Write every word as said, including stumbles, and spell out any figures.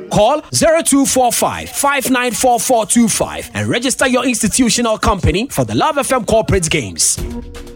Call zero two four five, five nine four four two five and register your institutional company for the Love F M Corporate Games.